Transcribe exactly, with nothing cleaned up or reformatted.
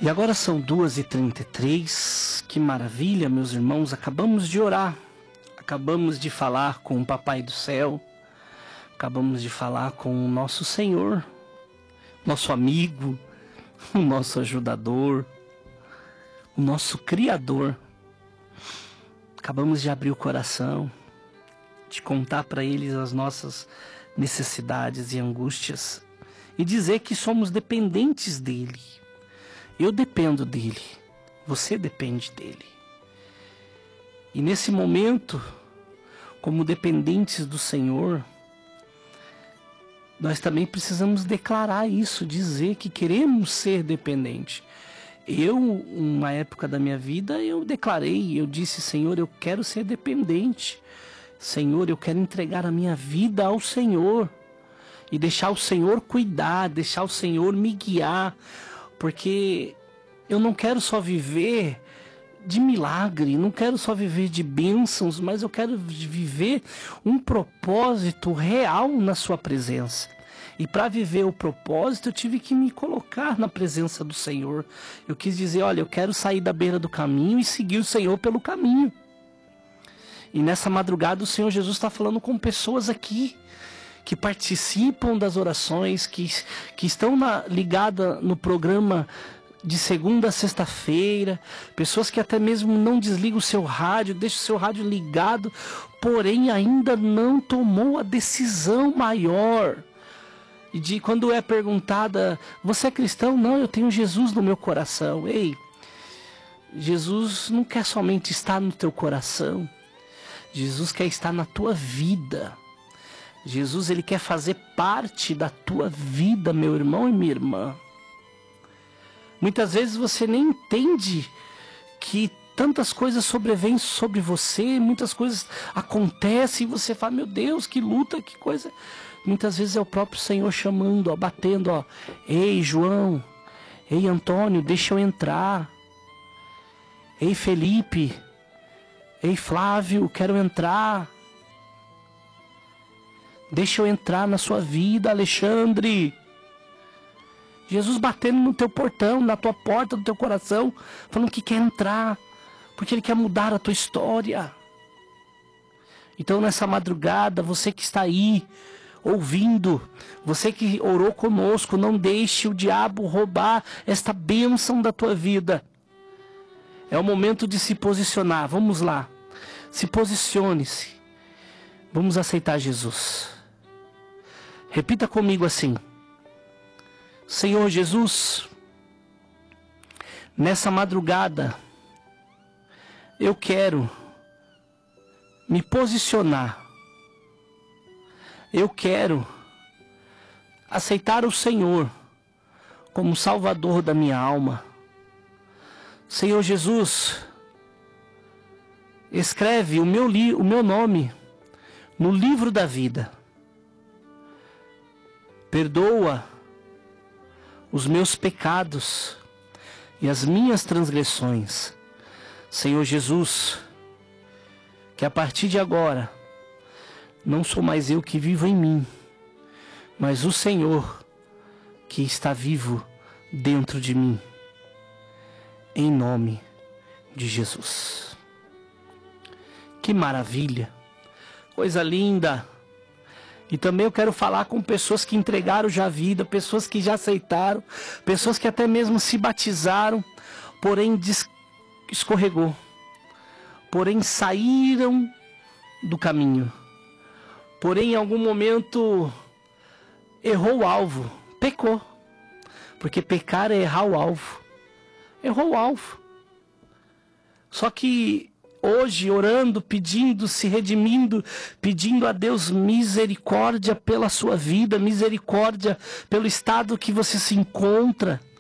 E agora são duas e trinta e três, que maravilha, meus irmãos, acabamos de orar, acabamos de falar com o Papai do Céu, acabamos de falar com o nosso Senhor, nosso amigo, o nosso ajudador, o nosso Criador. Acabamos de abrir o coração, de contar para eles as nossas necessidades e angústias e dizer que somos dependentes dele. Eu dependo dele, você depende dele. E nesse momento, como dependentes do Senhor, nós também precisamos declarar isso, dizer que queremos ser dependentes. Eu, uma época da minha vida, eu declarei, eu disse, Senhor, eu quero ser dependente. Senhor, eu quero entregar a minha vida ao Senhor e deixar o Senhor cuidar, deixar o Senhor me guiar, porque eu não quero só viver de milagre, não quero só viver de bênçãos, mas eu quero viver um propósito real na sua presença. E para viver o propósito, eu tive que me colocar na presença do Senhor. Eu quis dizer, olha, eu quero sair da beira do caminho e seguir o Senhor pelo caminho. E nessa madrugada o Senhor Jesus está falando com pessoas aqui, que participam das orações, que, que estão na, ligada no programa de segunda a sexta-feira, pessoas que até mesmo não desligam o seu rádio, deixam o seu rádio ligado, porém ainda não tomou a decisão maior. E de quando é perguntada, você é cristão? Não, eu tenho Jesus no meu coração. Ei, Jesus não quer somente estar no teu coração, Jesus quer estar na tua vida. Jesus, ele quer fazer parte da tua vida, meu irmão e minha irmã. Muitas vezes você nem entende que tantas coisas sobrevêm sobre você, muitas coisas acontecem e você fala, meu Deus, que luta, que coisa. Muitas vezes é o próprio Senhor chamando, ó, batendo, ó, ei João, ei Antônio, deixa eu entrar. Ei Felipe, ei Flávio, quero entrar. Deixa eu entrar na sua vida, Alexandre. Jesus batendo no teu portão, na tua porta, no teu coração, falando que quer entrar, porque ele quer mudar a tua história. Então nessa madrugada, você que está aí, ouvindo, você que orou conosco, não deixe o diabo roubar esta bênção da tua vida. É o momento de se posicionar, vamos lá, se posicione-se, vamos aceitar Jesus. Repita comigo assim, Senhor Jesus, nessa madrugada, eu quero me posicionar, eu quero aceitar o Senhor como Salvador da minha alma. Senhor Jesus, escreve o meu, li o meu nome no livro da vida. Perdoa os meus pecados e as minhas transgressões. Senhor Jesus, que a partir de agora, não sou mais eu que vivo em mim, mas o Senhor que está vivo dentro de mim. Em nome de Jesus. Que maravilha, coisa linda. E também eu quero falar com pessoas que entregaram já a vida, pessoas que já aceitaram, pessoas que até mesmo se batizaram, porém escorregou, porém saíram do caminho, porém em algum momento errou o alvo, pecou, porque pecar é errar o alvo, errou o alvo. Só que hoje, orando, pedindo, se redimindo, pedindo a Deus misericórdia pela sua vida, misericórdia pelo estado que você se encontra.